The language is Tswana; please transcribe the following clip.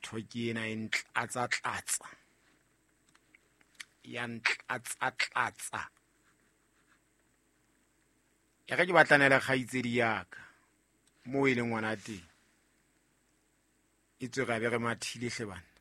ntho ke ena e ntlatsa ya ntlatsa ya ke batlana le kgaitsedi yaka mo e leng ngwana teng e tswe ga be re mathile hle bana